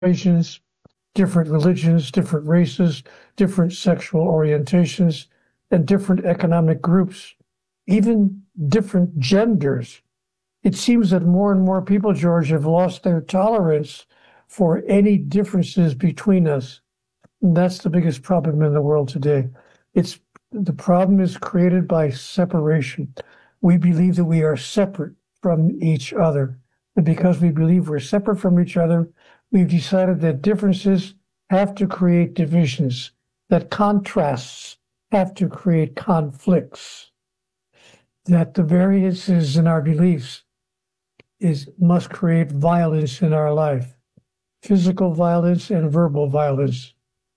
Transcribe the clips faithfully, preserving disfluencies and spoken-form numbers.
generations, different religions, different races, different sexual orientations, and different economic groups, even different genders. It seems that more and more people, George, have lost their tolerance for any differences between us. And that's the biggest problem in the world today. It's the problem is created by separation. We believe that we are separate from each other. And because we believe we're separate from each other, we've decided that differences have to create divisions, that contrasts have to create conflicts, that the variances in our beliefs is must create violence in our life, physical violence and verbal violence.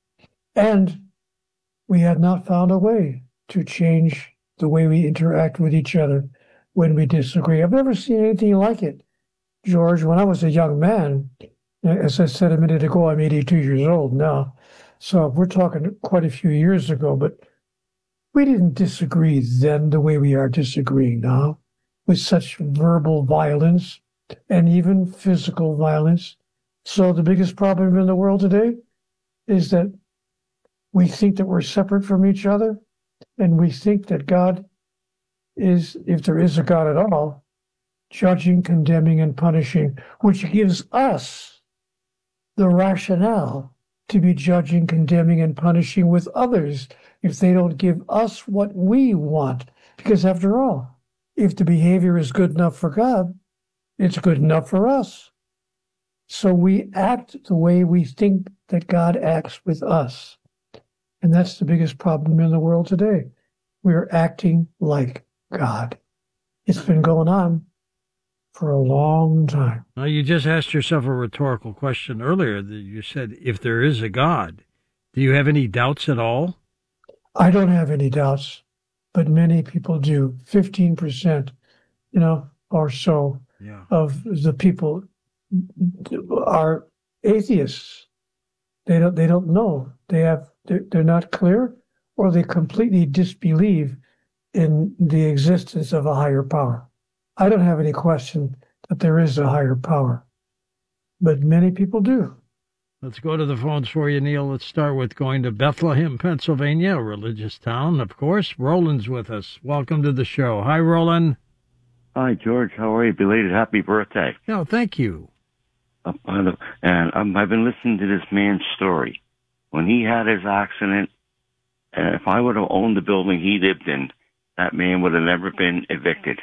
And we have not found a way to change the way we interact with each other when we disagree. I've never seen anything like it, George. When I was a young man, as I said a minute ago, I'm eighty-two years old now. So we're talking quite a few years ago, but we didn't disagree then the way we are disagreeing now, with such verbal violence and even physical violence. So the biggest problem in the world today is that we think that we're separate from each other, and we think that God is, if there is a God at all, judging, condemning, and punishing, which gives us the rationale to be judging, condemning, and punishing with others if they don't give us what we want. Because after all, if the behavior is good enough for God, it's good enough for us. So we act the way we think that God acts with us. And that's the biggest problem in the world today. We're acting like God. It's been going on for a long time. Now, you just asked yourself a rhetorical question earlier. That you said, if there is a God, do you have any doubts at all? I don't have any doubts, but many people do. fifteen percent, you know, or so yeah. of the people are atheists. They don't, they don't know. They have, they're, they're not clear, or they completely disbelieve in the existence of a higher power. I don't have any question that there is a higher power, but many people do. Let's go to the phones for you, Neil. Let's start with going to Bethlehem, Pennsylvania, a religious town, of course. Roland's with us. Welcome to the show. Hi, Roland. Hi, George. How are you? Belated happy birthday. No, thank you. Uh, and um, I've been listening to this man's story. When he had his accident, and if I would have owned the building he lived in, that man would have never been evicted.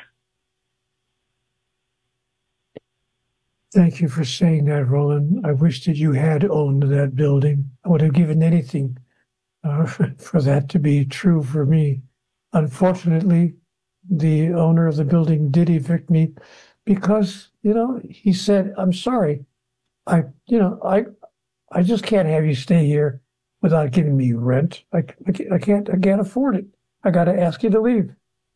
Thank you for saying that, Roland. I wish that you had owned that building. I would have given anything uh, for that to be true for me. Unfortunately, the owner of the building did evict me because, you know, he said, I'm sorry. I, you know, I, I just can't have you stay here without giving me rent. I, I, I can't, I can't afford it. I got to ask you to leave.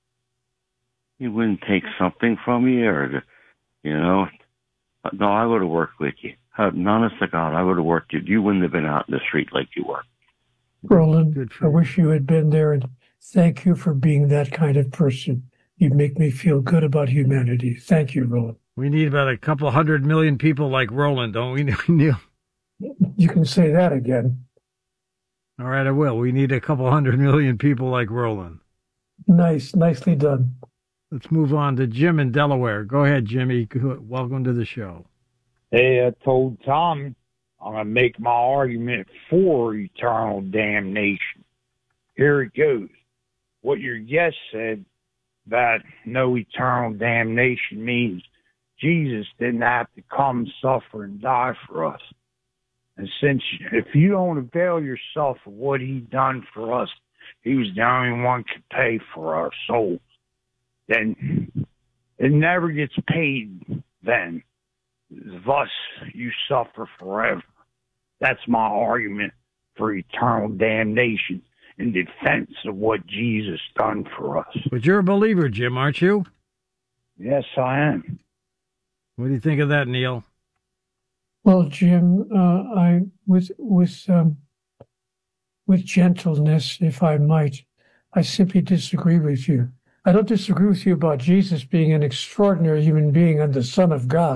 He wouldn't take something from you, or, you know. No, I would have worked with you. Honest to God, I would have worked with you. You wouldn't have been out in the street like you were. Roland, I wish you had been there, and thank you for being that kind of person. You make me feel good about humanity. Thank you, Roland. We need about a couple hundred million people like Roland, don't we, Neil? You can say that again. All right, I will. We need a couple hundred million people like Roland. Nice. Nicely done. Let's move on to Jim in Delaware. Go ahead, Jimmy. Welcome to the show. Hey, I told Tom I'm going to make my argument for eternal damnation. Here it goes. What your guest said, that no eternal damnation means Jesus didn't have to come, suffer, and die for us. And since if you don't avail yourself of what he done for us, he was the only one who could pay for our souls. Then it never gets paid then. Thus, you suffer forever. That's my argument for eternal damnation in defense of what Jesus done for us. But you're a believer, Jim, aren't you? Yes, I am. What do you think of that, Neil? Well, Jim, uh, I with with um, with gentleness, if I might, I simply disagree with you. I don't disagree with you about Jesus being an extraordinary human being and the Son of God,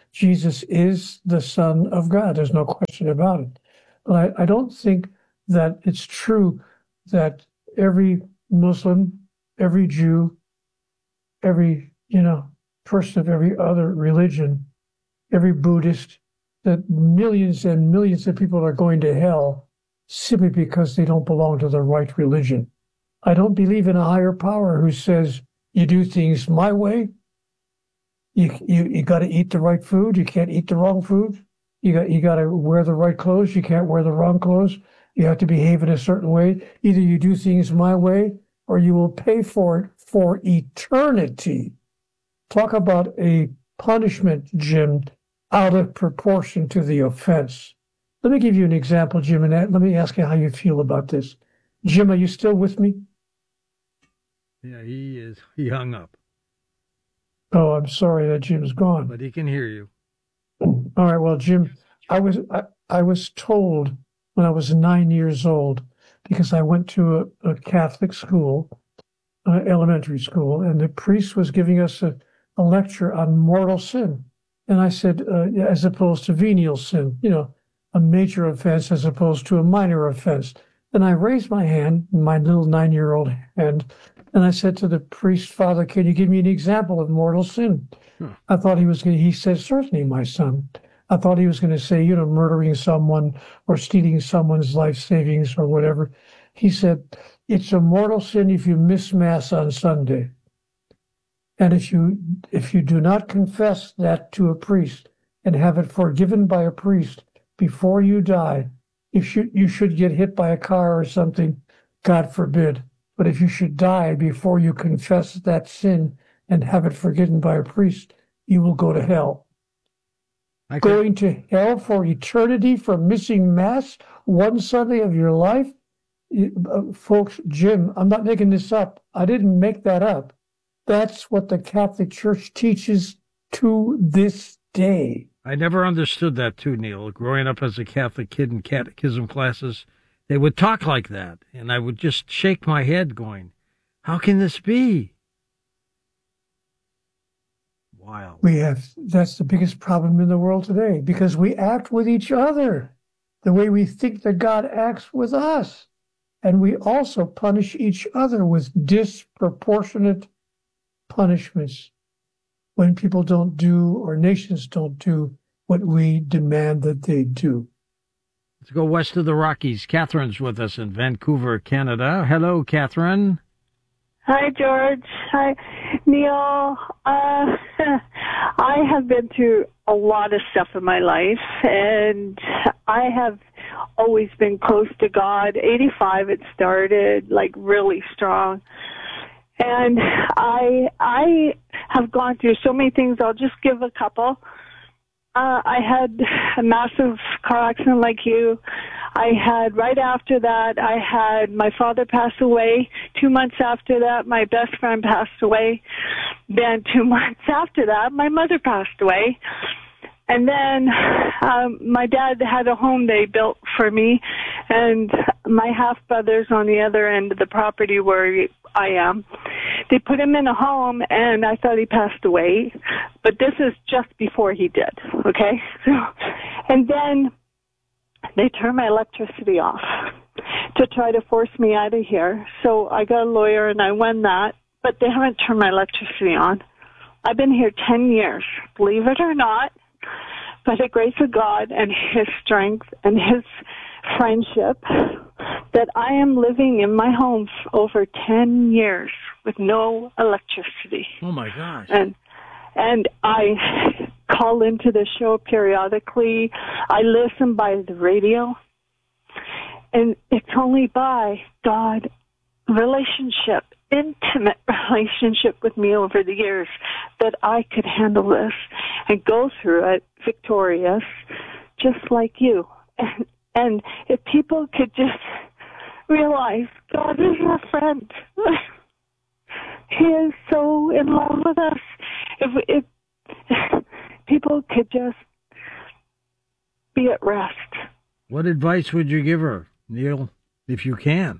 Jesus is the Son of God. There's no question about it. But I, I don't think that it's true that every Muslim, every Jew, every, you know, person of every other religion, every Buddhist, that millions and millions of people are going to hell simply because they don't belong to the right religion. I don't believe in a higher power who says, you do things my way. You you, you got to eat the right food. You can't eat the wrong food. You got you got to wear the right clothes. You can't wear the wrong clothes. You have to behave in a certain way. Either you do things my way or you will pay for it for eternity. Talk about a punishment, Jim, out of proportion to the offense. Let me give you an example, Jim, and let me ask you how you feel about this. Jim, are you still with me? Yeah, he is. He hung up. Oh, I'm sorry that Jim's gone. But he can hear you. All right, well, Jim, I was I, I was told when I was nine years old, because I went to a, a Catholic school, uh, elementary school, and the priest was giving us a, a lecture on mortal sin. And I said, uh, as opposed to venial sin, you know, a major offense as opposed to a minor offense. And I raised my hand, my little nine-year-old hand, and I said to the priest, Father, can you give me an example of mortal sin? Hmm. I thought he was going to, he said, certainly, my son. I thought he was going to say, you know, murdering someone or stealing someone's life savings or whatever. He said, it's a mortal sin if you miss Mass on Sunday. And if you if you do not confess that to a priest and have it forgiven by a priest before you die, you should you should get hit by a car or something, God forbid. But if you should die before you confess that sin and have it forgiven by a priest, you will go to hell. I Going to hell for eternity for missing Mass one Sunday of your life? Uh, folks, Jim, I'm not making this up. I didn't make that up. That's what the Catholic Church teaches to this day. I never understood that too, Neil. Growing up as a Catholic kid in catechism classes, they would talk like that, and I would just shake my head going, how can this be? Wild. We have, that's the biggest problem in the world today, because we act with each other the way we think that God acts with us. And we also punish each other with disproportionate punishments when people don't do, or nations don't do, what we demand that they do. Let's go west of the Rockies. Catherine's with us in Vancouver, Canada. Hello, Catherine. Hi, George. Hi, Neil. Uh, I have been through a lot of stuff in my life, and I have always been close to God. eighty-five, it started, like, really strong. And I I have gone through so many things. I'll just give a couple. Uh, I had a massive car accident like you. I had, right after that, I had my father pass away. Two months after that, my best friend passed away. Then two months after that, my mother passed away. And then um, my dad had a home they built for me, and my half-brothers on the other end of the property where I am, they put him in a home, and I thought he passed away. But this is just before he did, okay? So, and then they turned my electricity off to try to force me out of here. So I got a lawyer, and I won that, but they haven't turned my electricity on. I've been here ten years, believe it or not. By the grace of God and His strength and His friendship, that I am living in my home for over ten years with no electricity. Oh, my gosh. And and I call into the show periodically. I listen by the radio. And it's only by God relationship, intimate relationship with me over the years, that I could handle this and go through it victorious, just like you. And, and if people could just realize God is our friend. He is so in love with us. If, if people could just be at rest. What advice would you give her, Neil, if you can?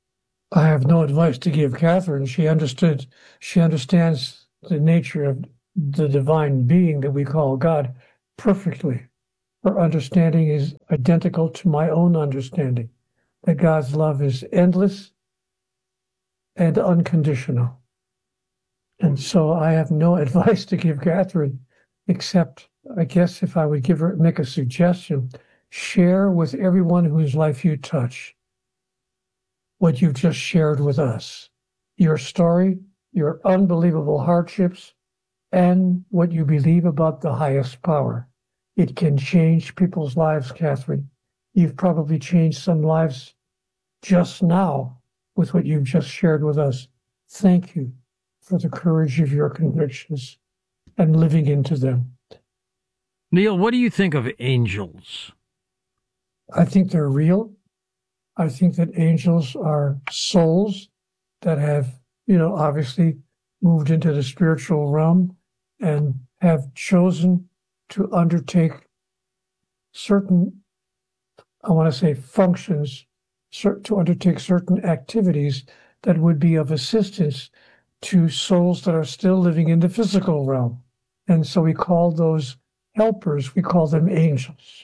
I have no advice to give Catherine. She understood. She understands the nature of the divine being that we call God perfectly. Her understanding is identical to my own understanding, that God's love is endless and unconditional. And so I have no advice to give Catherine, except, I guess, if I would give her, make a suggestion, share with everyone whose life you touch what you've just shared with us, your story, your unbelievable hardships, and what you believe about the highest power. It can change people's lives, Catherine. You've probably changed some lives just now with what you've just shared with us. Thank you for the courage of your convictions and living into them. Neil, what do you think of angels? I think they're real. I think that angels are souls that have, you know, obviously moved into the spiritual realm and have chosen to undertake certain, I want to say, functions, to undertake certain activities that would be of assistance to souls that are still living in the physical realm. And so we call those helpers, we call them angels.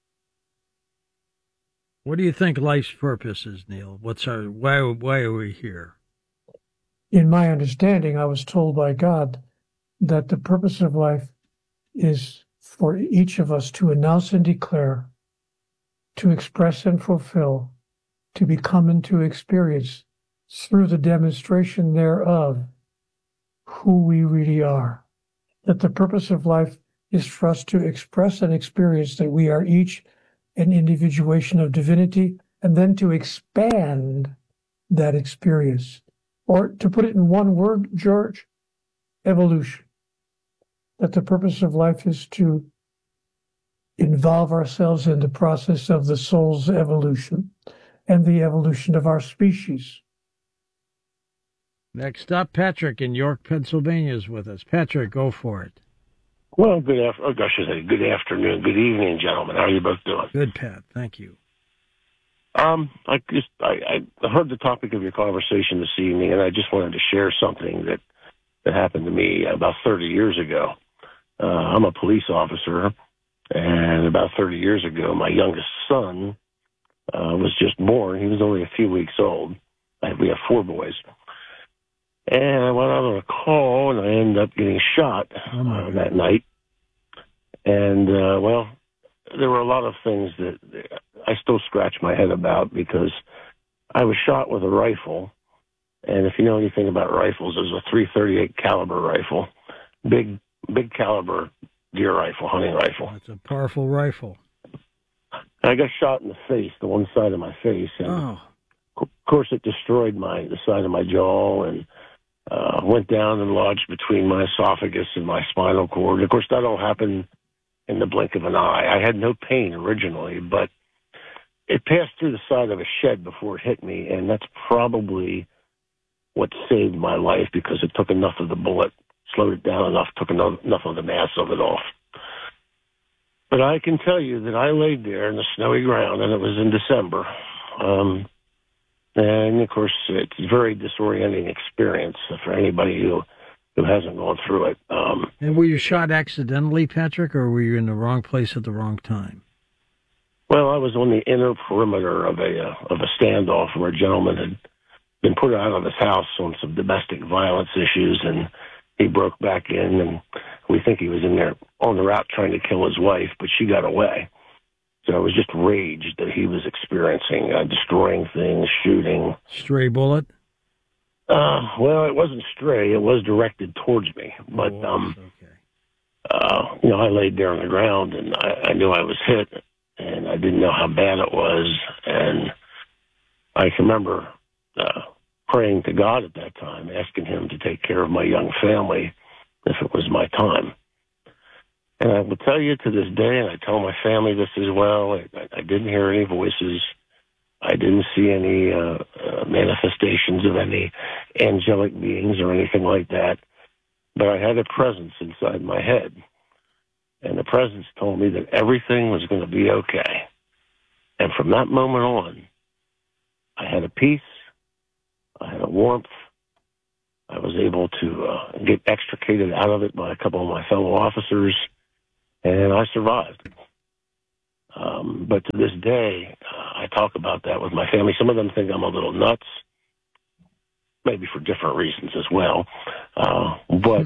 What do you think life's purpose is, Neil? What's our, why, why are we here? In my understanding, I was told by God that the purpose of life is for each of us to announce and declare, to express and fulfill, to become and to experience through the demonstration thereof who we really are. That the purpose of life is for us to express and experience that we are each an individuation of divinity, and then to expand that experience. Or to put it in one word, George, evolution. That the purpose of life is to involve ourselves in the process of the soul's evolution and the evolution of our species. Next up, Patrick in York, Pennsylvania is with us. Patrick, go for it. Well, good after, oh gosh, I say good afternoon, good evening, gentlemen. How are you both doing? Good, Pat. Thank you. Um, I just I, I heard the topic of your conversation this evening, and I just wanted to share something that that happened to me about thirty years ago. Uh, I'm a police officer, and about thirty years ago, my youngest son uh, was just born. He was only a few weeks old. I, we have four boys. And I went out on a call, and I ended up getting shot oh uh, that night. And, uh, well, there were a lot of things that I still scratch my head about, because I was shot with a rifle. And if you know anything about rifles, it was a three thirty-eight caliber rifle, big, big caliber deer rifle, hunting rifle. It's a powerful rifle. I got shot in the face, the one side of my face. And oh. Of course, it destroyed my the side of my jaw and uh, went down and lodged between my esophagus and my spinal cord. Of course, that all happened in the blink of an eye. I had no pain originally, but it passed through the side of a shed before it hit me, and that's probably what saved my life, because it took enough of the bullet, slowed it down enough, took enough, enough of the mass of it off. But I can tell you that I laid there in the snowy ground, and it was in December. Um, and, of course, it's a very disorienting experience for anybody who, who hasn't gone through it. Um, and were you shot accidentally, Patrick, or were you in the wrong place at the wrong time? Well, I was on the inner perimeter of a uh, of a standoff where a gentleman had been put out of his house on some domestic violence issues, and he broke back in, and we think he was in there on the route trying to kill his wife, but she got away. So it was just rage that he was experiencing, uh, destroying things, shooting. Stray bullet? Uh, well, it wasn't stray. It was directed towards me. But, oh, um, okay. uh, you know, I laid there on the ground, and I, I knew I was hit, and I didn't know how bad it was. And I can remember uh, praying to God at that time, asking him to take care of my young family if it was my time. And I will tell you to this day, and I tell my family this as well, I, I didn't hear any voices. I didn't see any uh, uh, manifestations of any angelic beings or anything like that. But I had a presence inside my head. And the presence told me that everything was going to be okay. And from that moment on, I had a peace, I had a warmth, I was able to uh, get extricated out of it by a couple of my fellow officers, and I survived. Um, but to this day, uh, I talk about that with my family. Some of them think I'm a little nuts, maybe for different reasons as well. Uh, but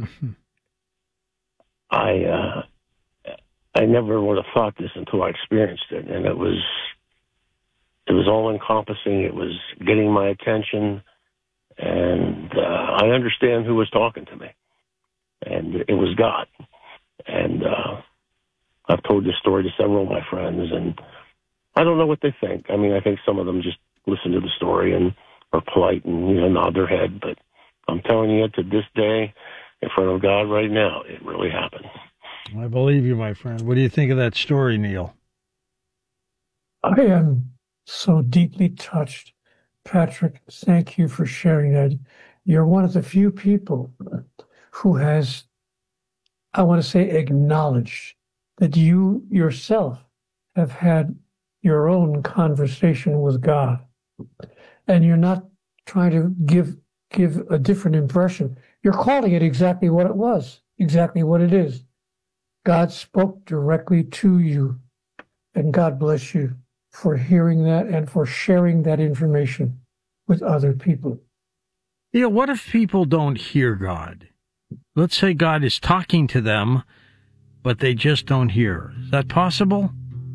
I uh, I never would have thought this until I experienced it, and it was it was all encompassing. It was getting my attention, and uh, I understand who was talking to me, and it was God. And uh, I've told this story to several of my friends, and I don't know what they think. I mean, I think some of them just listen to the story and are polite and, you know, nod their head. But I'm telling you, to this day, in front of God right now, it really happened. I believe you, my friend. What do you think of that story, Neil? I am so deeply touched. Patrick, thank you for sharing that. You're one of the few people who has, I want to say, acknowledged that you yourself have had your own conversation with God. And you're not trying to give give a different impression. You're calling it exactly what it was, exactly what it is. God spoke directly to you, and God bless you for hearing that and for sharing that information with other people. Yeah, what if people don't hear God? Let's say God is talking to them, but they just don't hear. Is that possible?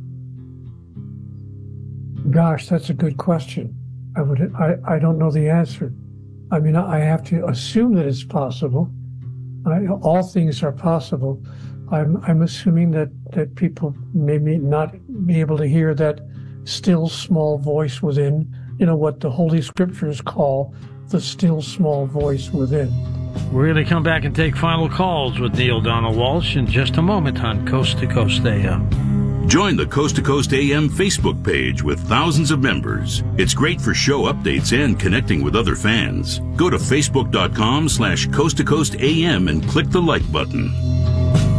Gosh, that's a good question. I would. I, I don't know the answer. I mean, I have to assume that it's possible. I, all things are possible. I'm I'm assuming that, that people may not be able to hear that still small voice within, you know, what the Holy Scriptures call the still small voice within. We're going to come back and take final calls with Neil Donald Walsch in just a moment on Coast to Coast A M. Join the Coast to Coast A M Facebook page with thousands of members. It's great for show updates and connecting with other fans. Go to facebook.com slash Coast to Coast AM and click the like button.